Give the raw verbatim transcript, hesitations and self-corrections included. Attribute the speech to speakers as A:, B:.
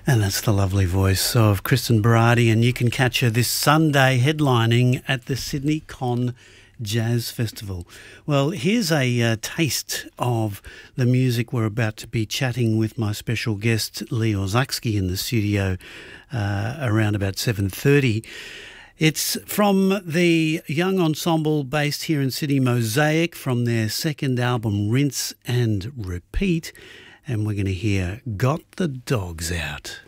A: And that's the lovely voice of Kristen Berardi, and you can catch her this Sunday headlining at the Sydney Con Jazz Festival. Well, here's a uh, taste of the music we're about to be chatting with my special guest, Lee Orzachski, in the studio uh, around about seven thirty. It's from the young ensemble based here in Sydney, Mosaic, from their second album, Rinse and Repeat. And we're going to hear Got the Dogs Out.